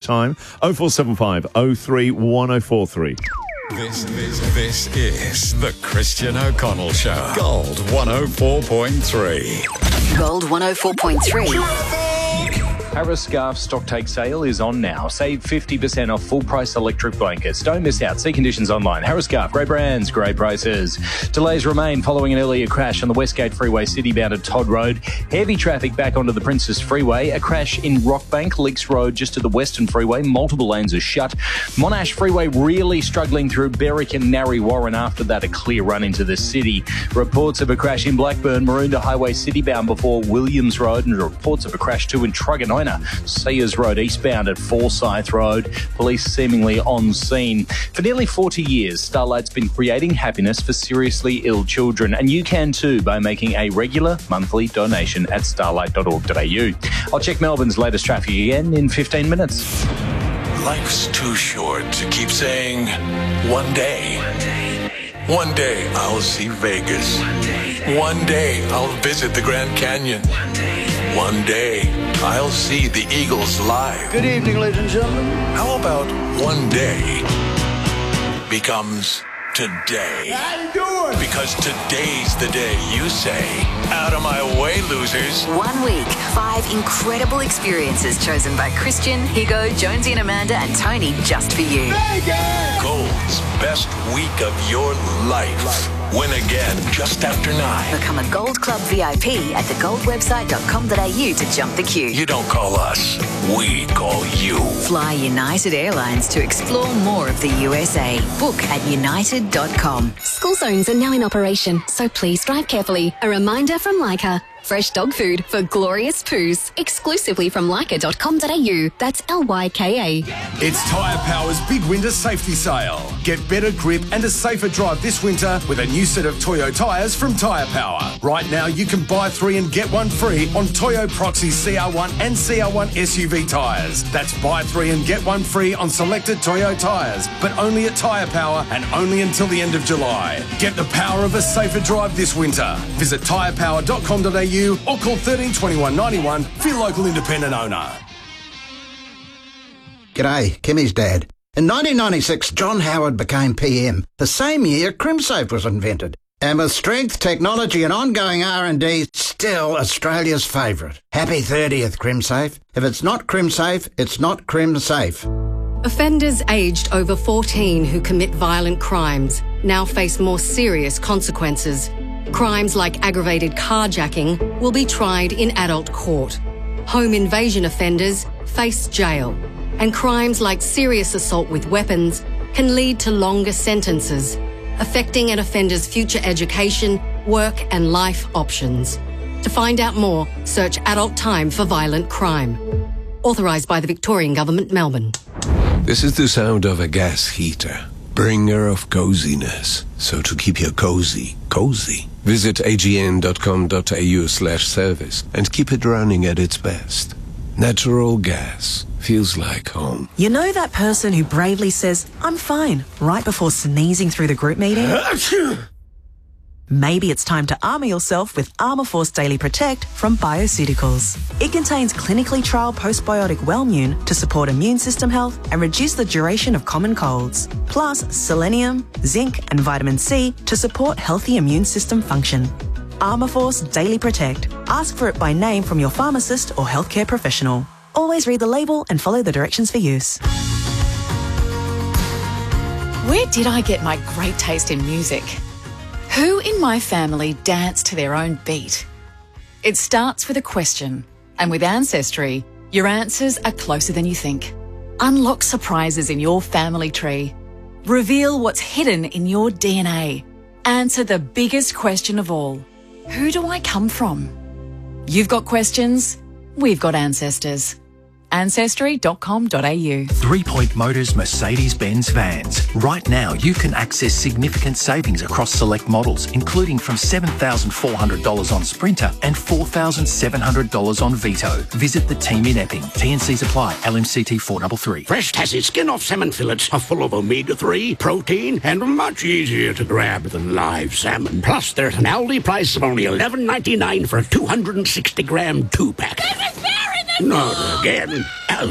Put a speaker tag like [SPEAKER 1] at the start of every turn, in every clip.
[SPEAKER 1] time. 0475 03 1043.
[SPEAKER 2] This is the Christian O'Connell Show. Gold 104.3.
[SPEAKER 3] Gold 104.3.
[SPEAKER 4] Harris Scarf stock take sale is on now. Save 50% off full price electric blankets. Don't miss out. See conditions online. Harris Scarf, great brands, great prices. Delays remain following an earlier crash on the Westgate Freeway citybound at Todd Road. Heavy traffic back onto the Princess Freeway. A crash in Rockbank, Leaks Road just to the Western Freeway. Multiple lanes are shut. Monash Freeway really struggling through Berwick and Narre Warren. After that, a clear run into the city. Reports of a crash in Blackburn, Maroondah Highway citybound before Williams Road, and reports of a crash too in Truganina, Sayers Road eastbound at Forsyth Road. Police seemingly on scene. For nearly 40 years, Starlight's been creating happiness for seriously ill children, and you can too by making a regular monthly donation at starlight.org.au. I'll check Melbourne's latest traffic again in 15 minutes.
[SPEAKER 5] Life's too short to keep saying, one day. One day I'll see Vegas. One day I'll visit the Grand Canyon. One day I'll see the Eagles live.
[SPEAKER 6] Good evening, ladies and gentlemen.
[SPEAKER 5] How about one day becomes today?
[SPEAKER 6] How you doing?
[SPEAKER 5] Because today's the day you say, out of my way, losers.
[SPEAKER 3] 1 week, 5 incredible experiences chosen by Christian, Higo, Jonesy and Amanda and Tony just for you.
[SPEAKER 6] Vegas!
[SPEAKER 5] Gold's best week of your life. Win again just after 9.
[SPEAKER 3] Become a Gold Club VIP at thegoldwebsite.com.au to jump the queue.
[SPEAKER 5] You don't call us, we call you.
[SPEAKER 3] Fly United Airlines to explore more of the USA. Book at united.com.
[SPEAKER 7] School zones are now in operation, so please drive carefully. A reminder from Leica. Fresh dog food for glorious poos. Exclusively from leica.com.au. That's Lyka.
[SPEAKER 8] It's Tyre Power's big winter safety sale. Get better grip and a safer drive this winter with a new set of Toyo tyres from Tyre Power. Right now you can buy 3 and get 1 free on Toyo Proxy CR1 and CR1 SUV tyres. That's buy 3 and get 1 free on selected Toyo tyres, but only at Tyre Power and only until the end of July. Get the power of a safer drive this winter. Visit tyrepower.com.au or call 13 21 91 for your local independent owner.
[SPEAKER 9] G'day, Kimmy's dad. In 1996, John Howard became PM, the same year CrimSafe was invented. And with strength, technology and ongoing R&D, still Australia's favourite. Happy 30th, CrimSafe. If it's not CrimSafe, it's not CrimSafe.
[SPEAKER 10] Offenders aged over 14 who commit violent crimes now face more serious consequences. Crimes like aggravated carjacking will be tried in adult court. Home invasion offenders face jail. And crimes like serious assault with weapons can lead to longer sentences, affecting an offender's future education, work and life options. To find out more, search Adult Time for Violent Crime. Authorised by the Victorian Government, Melbourne.
[SPEAKER 11] This is the sound of a gas heater, bringer of coziness. So to keep your cozy, visit agn.com.au/service and keep it running at its best. Natural gas feels like home.
[SPEAKER 12] You know that person who bravely says, "I'm fine," right before sneezing through the group meeting? Maybe it's time to armour yourself with Armour Force Daily Protect from Bioceuticals. It contains clinically trialled postbiotic Wellmune to support immune system health and reduce the duration of common colds. Plus selenium, zinc and vitamin C to support healthy immune system function. Armour Force Daily Protect. Ask for it by name from your pharmacist or healthcare professional. Always read the label and follow the directions for use.
[SPEAKER 13] Where did I get my great taste in music? Who in my family danced to their own beat? It starts with a question, and with Ancestry, your answers are closer than you think. Unlock surprises in your family tree. Reveal what's hidden in your DNA. Answer the biggest question of all. Who do I come from? You've got questions, we've got ancestors. Ancestry.com.au.
[SPEAKER 14] 3 Point Motors Mercedes-Benz vans. Right now, you can access significant savings across select models, including from $7,400 on Sprinter and $4,700 on Vito. Visit the team in Epping. TNCs apply. LMCT 433.
[SPEAKER 15] Fresh Tassie skin-off salmon fillets are full of omega-3, protein, and much easier to grab than live salmon. Plus, they're at an Aldi price of only $11.99 for a 260-gram 2-pack. Not again. Aldi.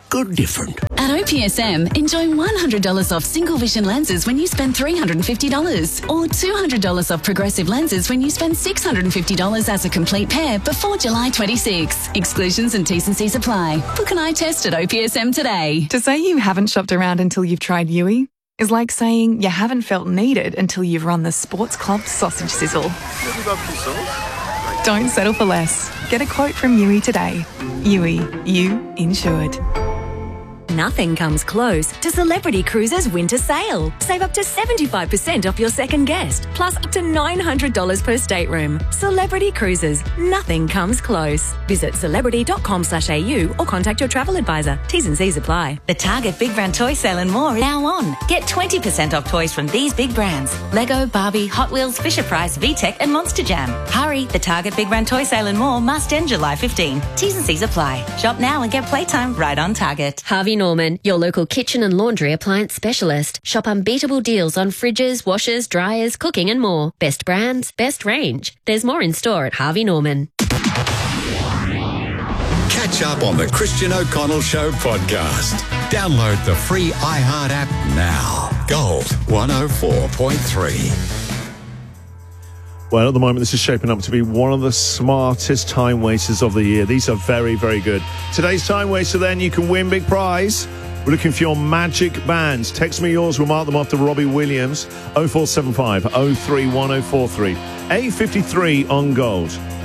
[SPEAKER 15] Go different.
[SPEAKER 16] At OPSM, enjoy $100 off single vision lenses when you spend $350 or $200 off progressive lenses when you spend $650 as a complete pair before July 26. Exclusions and T's and C's apply. Book an eye test at OPSM today.
[SPEAKER 17] To say you haven't shopped around until you've tried Yui is like saying you haven't felt needed until you've run the Sports Club sausage sizzle. Don't settle for less. Get a quote from Yui today. Yui, you insured.
[SPEAKER 18] Nothing comes close to Celebrity Cruises' winter sale. Save up to 75% off your second guest, plus up to $900 per stateroom. Celebrity Cruises. Nothing comes close. Visit celebrity.com/au or contact your travel advisor. T's and C's apply.
[SPEAKER 19] The Target Big Brand Toy Sale and more now on. Get 20% off toys from these big brands: Lego, Barbie, Hot Wheels, Fisher-Price, VTech and Monster Jam. Hurry, the Target Big Brand Toy Sale and more must end July 15. T's and C's apply. Shop now and get playtime right on Target.
[SPEAKER 20] Harvey Norman, your local kitchen and laundry appliance specialist. Shop unbeatable deals on fridges, washers, dryers, cooking and more. Best brands, best range. There's more in store at Harvey Norman.
[SPEAKER 2] Catch up on the Christian O'Connell Show podcast. Download the free iHeart app now. Gold 104.3.
[SPEAKER 1] Well, at the moment, this is shaping up to be one of the smartest time wasters of the year. These are very, very good. Today's time waster, then, you can win big prize. We're looking for your magic bands. Text me yours. We'll mark them off to Robbie Williams. 0475 03 1043. 8:53 on Gold.